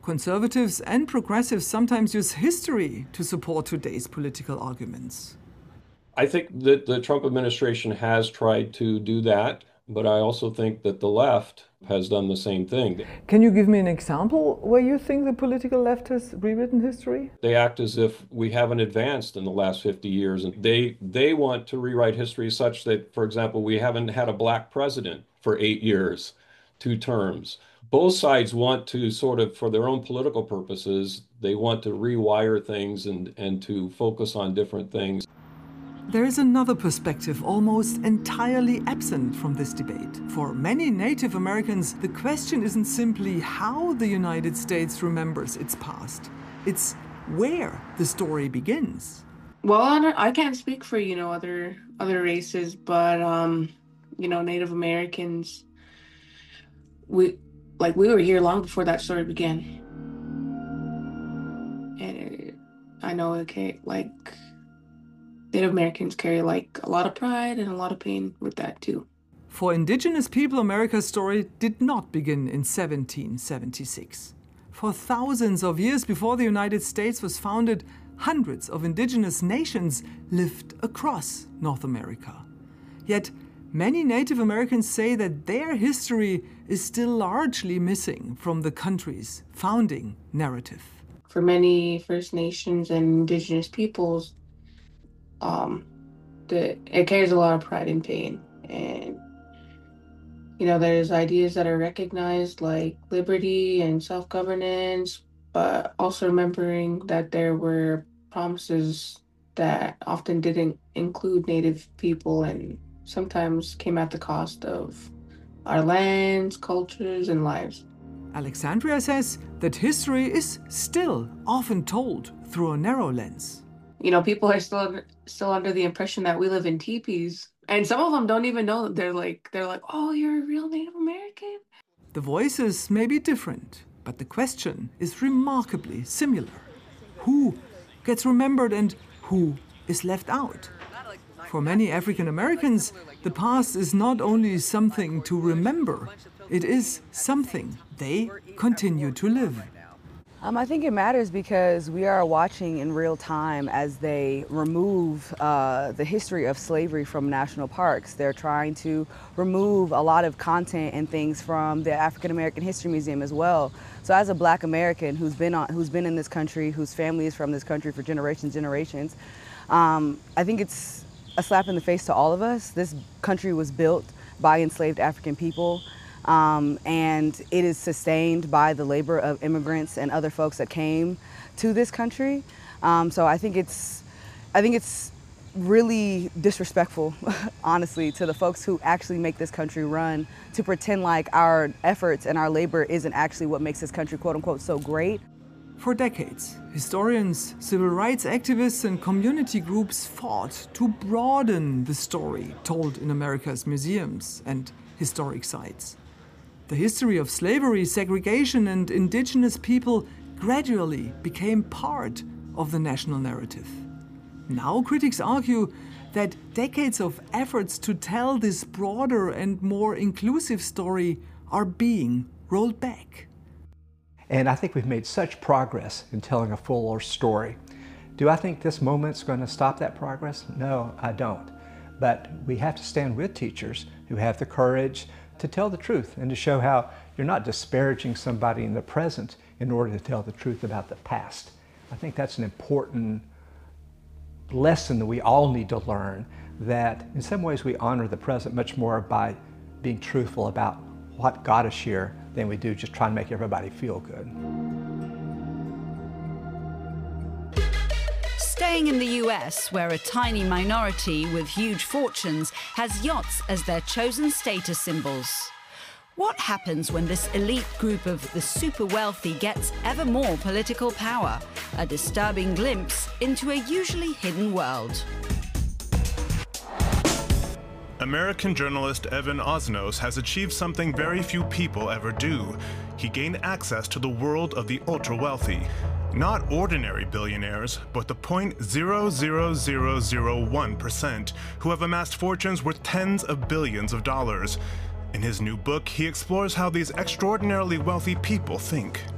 Conservatives and progressives sometimes use history to support today's political arguments. I think that the Trump administration has tried to do that, but I also think that the left has done the same thing. Can you give me an example where you think the political left has rewritten history? They act as if we haven't advanced in the last 50 years, and they want to rewrite history such that, for example, we haven't had a black president for 8 years, 2 terms. Both sides want to sort of, for their own political purposes, they want to rewire things and to focus on different things. There is another perspective almost entirely absent from this debate. For many Native Americans, the question isn't simply how the United States remembers its past. It's where the story begins. Well, I can't speak for, other races, but, Native Americans, we were here long before that story began. And I know Native Americans carry a lot of pride and a lot of pain with that too. For indigenous people, America's story did not begin in 1776. For thousands of years before the United States was founded, hundreds of indigenous nations lived across North America. Yet, many Native Americans say that their history is still largely missing from the country's founding narrative. For many First Nations and indigenous peoples, it carries a lot of pride and pain. And, there's ideas that are recognized like liberty and self-governance, but also remembering that there were promises that often didn't include Native people and sometimes came at the cost of our lands, cultures, and lives. Alexandria says that history is still often told through a narrow lens. People are still under the impression that we live in teepees, and some of them don't even know that they're like, oh, you're a real Native American. The voices may be different, but the question is remarkably similar. Who gets remembered and who is left out? For many African Americans, the past is not only something to remember, it is something they continue to live. I think it matters because we are watching in real time as they remove the history of slavery from national parks. They're trying to remove a lot of content and things from the African American History Museum as well. So as a Black American who's been in this country, whose family is from this country for generations, I think it's a slap in the face to all of us. This country was built by enslaved African people. And it is sustained by the labor of immigrants and other folks that came to this country. So I think it's really disrespectful, honestly, to the folks who actually make this country run, to pretend like our efforts and our labor isn't actually what makes this country, quote unquote, so great. For decades, historians, civil rights activists, and community groups fought to broaden the story told in America's museums and historic sites. The history of slavery, segregation, and indigenous people gradually became part of the national narrative. Now critics argue that decades of efforts to tell this broader and more inclusive story are being rolled back. And I think we've made such progress in telling a fuller story. Do I think this moment's going to stop that progress? No, I don't. But we have to stand with teachers who have the courage to tell the truth and to show how you're not disparaging somebody in the present in order to tell the truth about the past. I think that's an important lesson that we all need to learn, that in some ways we honor the present much more by being truthful about what got us here than we do just trying to make everybody feel good. Staying in the US, where a tiny minority with huge fortunes has yachts as their chosen status symbols. What happens when this elite group of the super wealthy gets ever more political power? A disturbing glimpse into a usually hidden world. American journalist Evan Osnos has achieved something very few people ever do. He gained access to the world of the ultra-wealthy. Not ordinary billionaires, but the 0.00001% who have amassed fortunes worth tens of billions of dollars. In his new book, he explores how these extraordinarily wealthy people think.